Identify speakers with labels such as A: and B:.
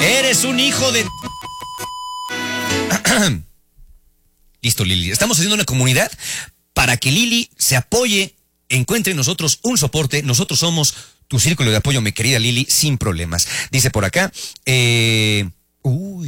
A: Eres un hijo de... Listo, Lili. Estamos haciendo una comunidad para que Lili se apoye, encuentre en nosotros un soporte. Nosotros somos tu círculo de apoyo, mi querida Lili, sin problemas. Dice por acá, uy.